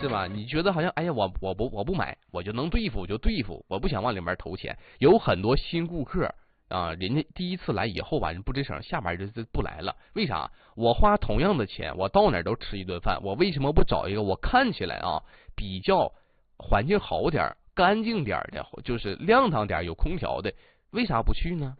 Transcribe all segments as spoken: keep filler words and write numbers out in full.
是吧？你觉得好像哎呀，我我不我不买，我就能对付，我就对付，我不想往里面投钱。有很多新顾客啊，人家第一次来以后吧，人不吱声，下边就就不来了。为啥？我花同样的钱，我到哪都吃一顿饭，我为什么不找一个我看起来啊比较环境好点、干净点的，就是亮堂点、有空调的？为啥不去呢？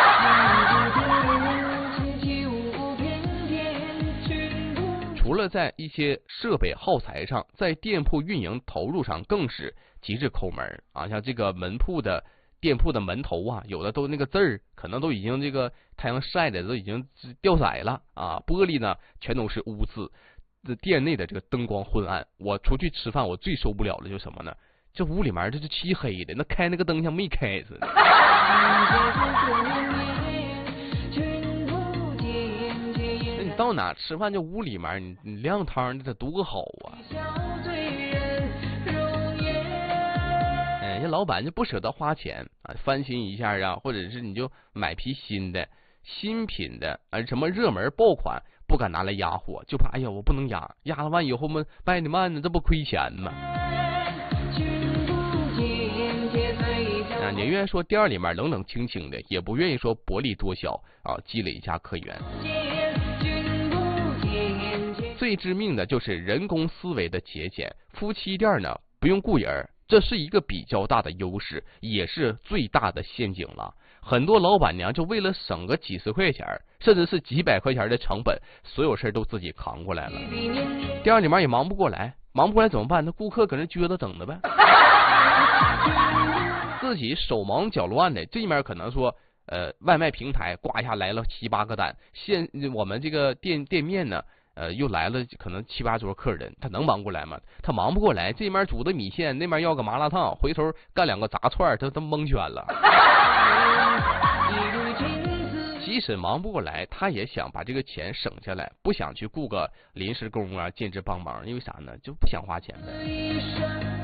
除了在一些设备耗材上，在店铺运营投入上更是极致抠门啊！像这个门铺的店铺的门头啊，有的都那个字儿可能都已经这个太阳晒的都已经掉色了啊，玻璃呢全都是污渍。这店内的这个灯光昏暗，我出去吃饭我最受不了的就是什么呢？这屋里面这是漆黑的，那开那个灯像没开似的。那你到哪吃饭就屋里面你你亮堂的，这多好啊！哎，人老板就不舍得花钱啊，翻新一下啊，或者是你就买批新的新品的啊，什么热门爆款不敢拿来压货，就怕哎呀我不能压，压了完以后嘛卖的慢呢，这不亏钱吗？啊，宁愿说店里面冷冷清清的，也不愿意说薄利多销啊，积累一下客源。最致命的就是人工思维的节俭，夫妻店呢不用雇人，这是一个比较大的优势，也是最大的陷阱了。很多老板娘就为了省个几十块钱，甚至是几百块钱的成本，所有事都自己扛过来了。店里面也忙不过来，忙不过来怎么办？那顾客搁那撅着等着呗。自己手忙脚乱的，这面可能说，呃，外卖平台挂一下来了七八个单，现我们这个店店面呢，呃，又来了可能七八桌客人，他能忙过来吗？他忙不过来，这面煮的米线，那面要个麻辣烫，回头干两个炸串，他他蒙圈了。即使忙不过来，他也想把这个钱省下来，不想去雇个临时工啊，兼职帮忙，因为啥呢？就不想花钱呗。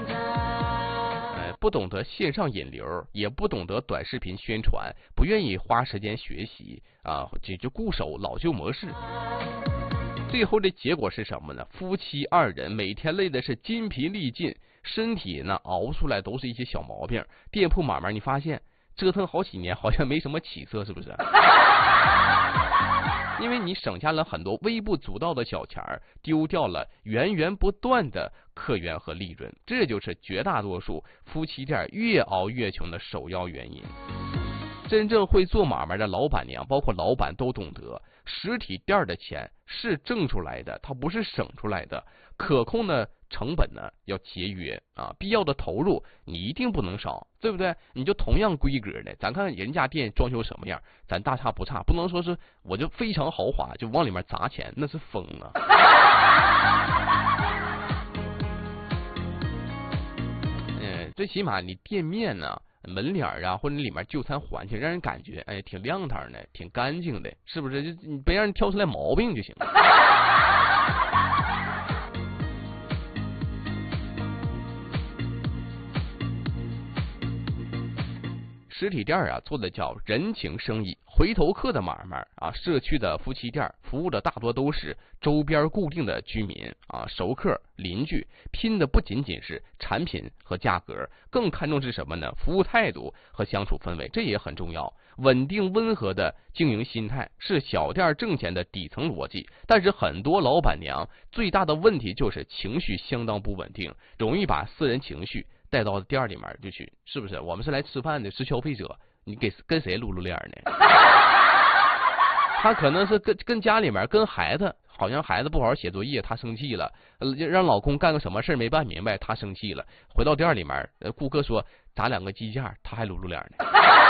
不懂得线上引流，也不懂得短视频宣传，不愿意花时间学习啊，这就固守老旧模式。最后的结果是什么呢？夫妻二人每天累的是筋疲力尽，身体呢熬出来都是一些小毛病。店铺买卖你发现折腾好几年，好像没什么起色，是不是？因为你省下了很多微不足道的小钱儿，丢掉了源源不断的客源和利润，这就是绝大多数夫妻店越熬越穷的首要原因。真正会做买卖的老板娘，包括老板都懂得，实体店的钱是挣出来的，它不是省出来的。可控的成本呢要节约啊，必要的投入你一定不能少，对不对？你就同样规格的，咱看人家店装修什么样，咱大差不差，不能说是我就非常豪华就往里面砸钱，那是疯啊。嗯，最起码你店面呢、门脸啊，或者里面就餐环境让人感觉哎挺亮堂的，挺干净的，是不是？就你别让人挑出来毛病就行了。实体店啊，做的叫人情生意，回头客的买卖啊。社区的夫妻店服务的大多都是周边固定的居民啊，熟客、邻居，拼的不仅仅是产品和价格，更看重是什么呢？服务态度和相处氛围，这也很重要。稳定温和的经营心态是小店挣钱的底层逻辑，但是很多老板娘最大的问题就是情绪相当不稳定，容易把私人情绪带到店里面就去，是不是？我们是来吃饭的，是消费者，你给跟谁撸撸脸呢？他可能是跟跟家里面跟孩子，好像孩子不好好写作业，他生气了，让老公干个什么事没办明白，他生气了，回到店里面，顾客说打两个鸡架，他还撸撸脸呢。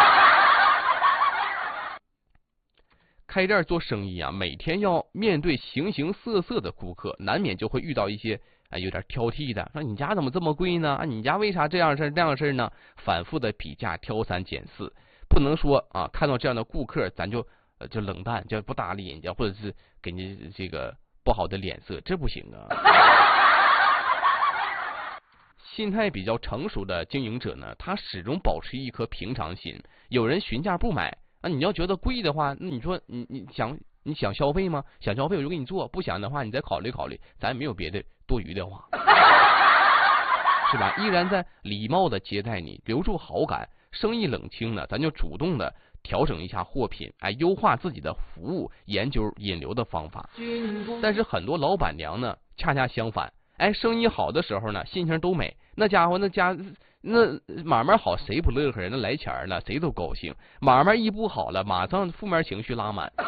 开店做生意啊，每天要面对形形色色的顾客，难免就会遇到一些啊有点挑剔的，说你家怎么这么贵呢？啊，你家为啥这样事儿那样事儿呢？反复的比价，挑三拣四，不能说啊看到这样的顾客咱就呃就冷淡，就不搭理人家，或者是给人家这个不好的脸色，这不行啊。心态比较成熟的经营者呢，他始终保持一颗平常心，有人询价不买。啊，你要觉得贵的话，那你说你你想你想消费吗？想消费我就给你做，不想的话你再考虑考虑，咱也没有别的多余的话，是吧？依然在礼貌的接待你，留住好感。生意冷清呢，咱就主动的调整一下货品，哎，优化自己的服务，研究引流的方法。但是很多老板娘呢，恰恰相反，哎，生意好的时候呢，心情都美，那家伙那家那买卖好，谁不乐呵？那来钱了，谁都高兴。买卖一不好了，马上负面情绪拉满。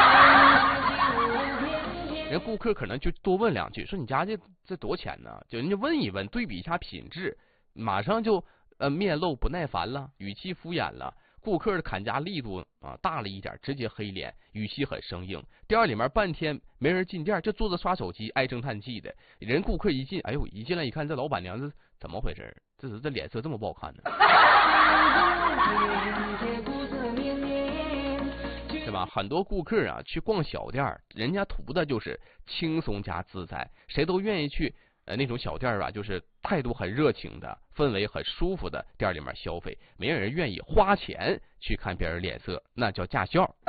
人顾客可能就多问两句，说你家这这多少钱呢？就人家问一问，对比一下品质，马上就呃面露不耐烦了，语气敷衍了。顾客的砍价力度啊大了一点，直接黑脸，语气很生硬。店里面半天没人进店，就坐着刷手机，唉声叹气的。人顾客一进，哎呦，一进来一看，这老板娘这怎么回事？这是这脸色这么不好看呢？是吧？很多顾客啊去逛小店，人家图的就是轻松加自在，谁都愿意去呃那种小店吧，就是态度很热情的，氛围很舒服的店里面消费，没有人愿意花钱去看别人脸色，那叫驾校。